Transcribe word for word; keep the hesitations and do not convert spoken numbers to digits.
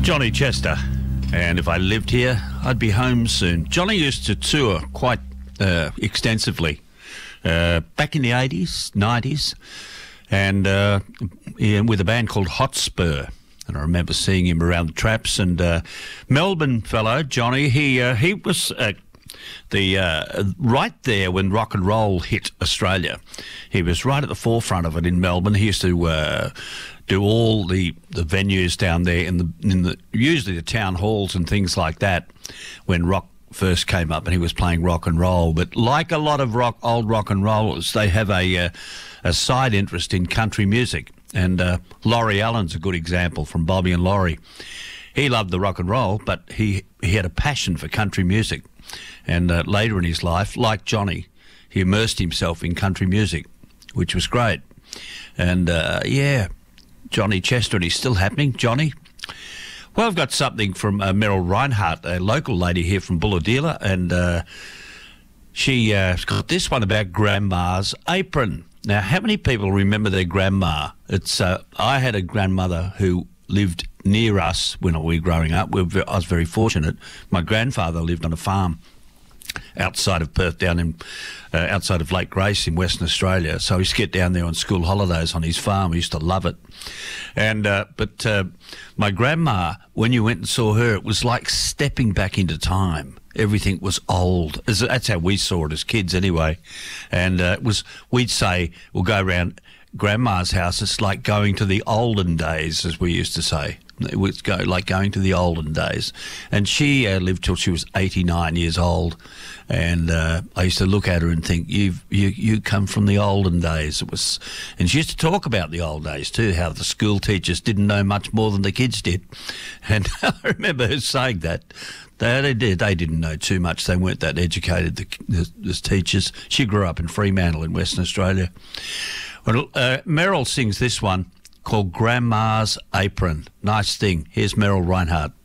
Johnny Chester, and if I lived here, I'd be home soon. Johnny used to tour quite uh, extensively uh, back in the eighties, nineties, and uh, yeah, with a band called Hotspur. And I remember seeing him around the traps. And uh, Melbourne fellow, Johnny, he uh, he was uh, the uh, right there when rock and roll hit Australia. He was right at the forefront of it in Melbourne. He used to uh, do all the, the venues down there in the in the usually the town halls and things like that when rock first came up and he was playing rock and roll. But like a lot of rock old rock and rollers, they have a uh, a side interest in country music. And uh, Laurie Allen's a good example from Bobby and Laurie. He loved the rock and roll, but he, he had a passion for country music. And uh, later in his life, like Johnny, he immersed himself in country music, which was great. And, uh, yeah, Johnny Chester, and he's still happening. Johnny? Well, I've got something from uh, Meryl Reinhardt, a local lady here from Bulahdelah, and uh, she's uh, got this one about Grandma's apron. Now, how many people remember their grandma? It's uh, I had a grandmother who lived near us when we were growing up. We were, I was very fortunate. My grandfather lived on a farm outside of Perth, down in uh, outside of Lake Grace in Western Australia. So he used to get down there on school holidays on his farm. He used to love it. And uh, but uh, my grandma, when you went and saw her, it was like stepping back into time. Everything was old. That's how we saw it as kids anyway. And uh, it was, we'd say, we'll go around Grandma's house, it's like going to the olden days, as we used to say. It was go, like going to the olden days. And she uh, lived till she was eighty-nine years old. And uh, I used to look at her and think, You've, you you come from the olden days. It was, and she used to talk about the old days too, how the school teachers didn't know much more than the kids did. And I remember her saying that. They did. They didn't know too much. They weren't that educated, the, the, as teachers. She grew up in Fremantle in Western Australia. Well, uh, Meryl sings this one called Grandma's Apron. Nice thing. Here's Meryl Reinhardt.